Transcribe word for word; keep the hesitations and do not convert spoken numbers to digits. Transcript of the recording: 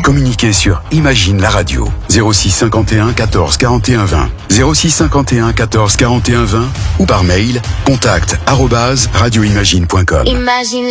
Communiquez sur Imagine la radio. zéro six cinquante et un quatorze quarante et un vingt. zéro six cinquante et un quatorze quarante et un vingt ou par mail contact arobase radioimagine point com. Imagine